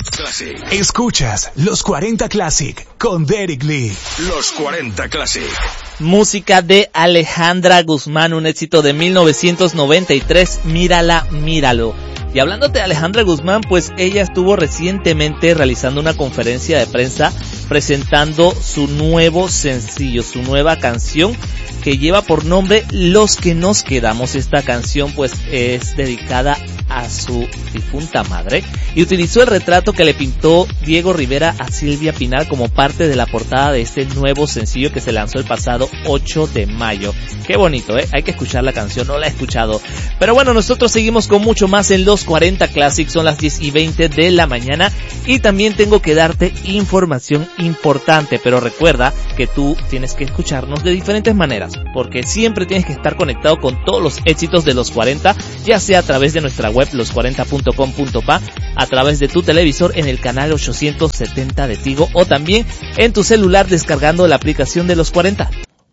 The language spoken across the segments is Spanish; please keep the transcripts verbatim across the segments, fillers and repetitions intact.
Classic. Escuchas Los cuarenta Classic con Derek Lee. Los cuarenta Classic. Música de Alejandra Guzmán, un éxito de mil novecientos noventa y tres, Mírala, míralo. Y hablando de Alejandra Guzmán, pues ella estuvo recientemente realizando una conferencia de prensa presentando su nuevo sencillo, su nueva canción que lleva por nombre Los que nos quedamos. Esta canción pues es dedicada a su difunta madre y utilizó el retrato que le pintó Diego Rivera a Silvia Pinal como parte de la portada de este nuevo sencillo que se lanzó el pasado ocho de mayo. Qué bonito, ¿eh? Hay que escuchar la canción, no la he escuchado. Pero bueno, nosotros seguimos con mucho más en Los cuarenta Classic, son las diez y veinte de la mañana y también tengo que darte información importante, pero recuerda que tú tienes que escucharnos de diferentes maneras, porque siempre tienes que estar conectado con todos los éxitos de Los cuarenta, ya sea a través de nuestra web los cuarenta punto com punto pa, a través de tu televisor en el canal ochocientos setenta de Tigo o también en tu celular descargando la aplicación de Los cuarenta.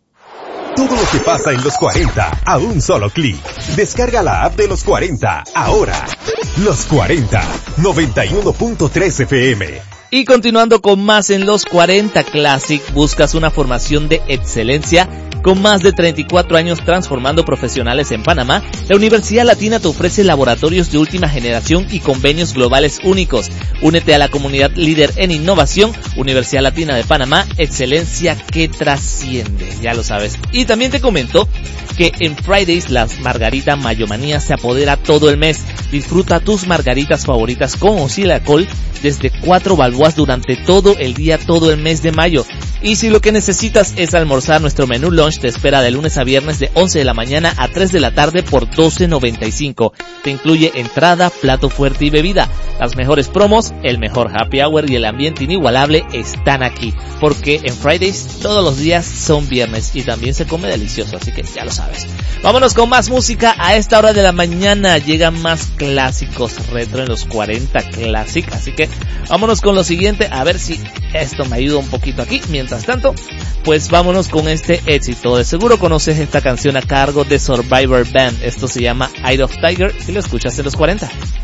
Todo lo que pasa en Los cuarenta a un solo clic. Descarga la app de Los cuarenta ahora. Los cuarenta, noventa y uno punto tres F M. Y continuando con más en Los cuarenta Classic, buscas una formación de excelencia con más de treinta y cuatro años transformando profesionales en Panamá. La Universidad Latina te ofrece laboratorios de última generación y convenios globales únicos. Únete a la comunidad líder en innovación. Universidad Latina de Panamá, excelencia que trasciende, ya lo sabes. Y también te comento que en Fridays las Margarita Mayomanía se apodera todo el mes. Disfruta tus margaritas favoritas con o sin alcohol desde cuatro balboas durante todo el día, todo el mes de mayo. Y si lo que necesitas es almorzar, nuestro menú lunch te espera de lunes a viernes de once de la mañana a tres de la tarde por doce noventa y cinco. Te incluye entrada, plato fuerte y bebida. Las mejores promos, el mejor happy hour y el ambiente inigualable están aquí. Porque en Fridays todos los días son viernes y también se come delicioso, así que ya lo sabes. Vámonos con más música a esta hora de la mañana. Llegan más clásicos retro en Los cuarenta Classic, así que vámonos con lo siguiente, a ver si esto me ayuda un poquito aquí. Mientras tanto, pues vámonos con este éxito. De seguro conoces esta canción a cargo de Survivor Band. Esto se llama Eye of Tiger y lo escuchas en Los cuarenta.